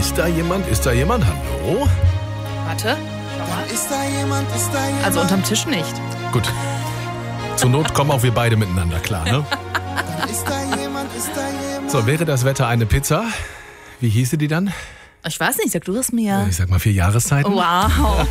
Ist da jemand? Hallo? Warte. Schau mal. Ist da jemand? Also unterm Tisch nicht. Gut. Zur Not kommen auch wir beide miteinander klar, ne? Ist da jemand? So, wäre das Wetter eine Pizza? Wie hieße die dann? Ich weiß nicht, sag du es mir. Ich sag mal 4 Jahreszeiten. Wow.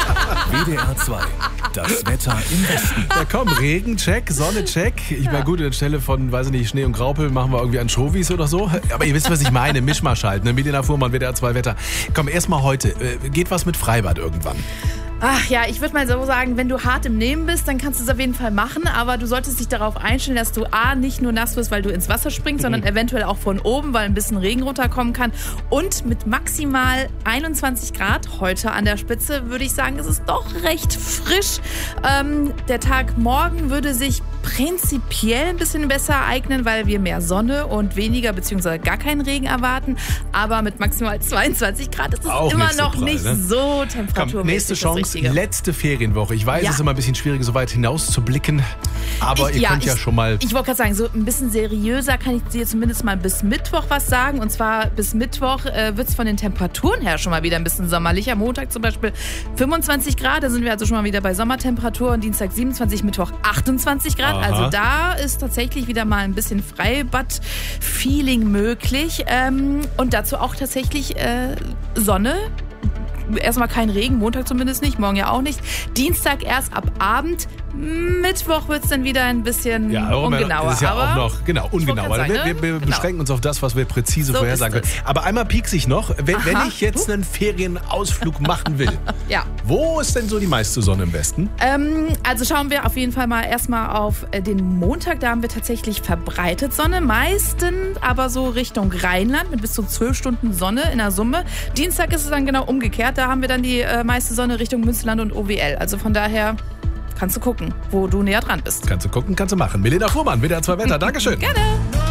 WDR 2. Das Wetter im Westen. Ja komm, Regen, check, Sonne, check. Ich meine, gut, anstelle von, weiß ich nicht, Schnee und Graupel machen wir irgendwie Anchovies oder so. Aber ihr wisst, was ich meine. Mischmasch halt, ne? Milena Fuhrmann, WDR 2 Wetter. Komm, erstmal heute. Geht was mit Freibad irgendwann? Ach ja, ich würde mal so sagen, wenn du hart im Nehmen bist, dann kannst du es auf jeden Fall machen, aber du solltest dich darauf einstellen, dass du A, nicht nur nass wirst, weil du ins Wasser springst, sondern eventuell auch von oben, weil ein bisschen Regen runterkommen kann. Und mit maximal 21 Grad heute an der Spitze würde ich sagen, es ist doch recht frisch. Der Tag morgen würde sich prinzipiell ein bisschen besser eignen, weil wir mehr Sonne und weniger bzw. gar keinen Regen erwarten. Aber mit maximal 22 Grad ist es auch immer nicht so noch prall, nicht ne? so temperaturmäßig. Komm, nächste Chance, Richtige. letzte Ferienwoche. Ich weiß, Ja. es ist immer ein bisschen schwierig, so weit hinaus zu blicken. Aber ihr könnt ja schon mal... Ich wollte gerade sagen, so ein bisschen seriöser kann ich dir zumindest mal bis Mittwoch was sagen. Und zwar bis Mittwoch wird es von den Temperaturen her schon mal wieder ein bisschen sommerlicher. Montag zum Beispiel 25 Grad, da sind wir also schon mal wieder bei Sommertemperaturen. Dienstag 27, Mittwoch 28 Grad. Aha. Also da ist tatsächlich wieder mal ein bisschen Freibad-Feeling möglich. Und dazu auch tatsächlich Sonne. Erstmal kein Regen, Montag zumindest nicht, morgen ja auch nicht. Dienstag erst ab Abend, Mittwoch wird es dann wieder ein bisschen ungenauer. Das ist ja aber auch noch, genau, ungenauer. sagen, ne? Wir Genau. beschränken uns auf das, was wir präzise So vorhersagen ist können. Aber einmal piekse ich noch, wenn ich jetzt einen Ferienausflug machen will, Ja. wo ist denn so die meiste Sonne im Westen? Also schauen wir auf jeden Fall mal erstmal auf den Montag. Da haben wir tatsächlich verbreitet Sonne. Meistens aber so Richtung Rheinland mit bis zu 12 Stunden Sonne in der Summe. Dienstag ist es dann genau umgekehrt. Da haben wir dann die meiste Sonne Richtung Münsterland und OWL. Also von daher kannst du gucken, wo du näher dran bist. Kannst du gucken, kannst du machen. Milena Fuhrmann, WDR 2 Wetter. Dankeschön. Gerne.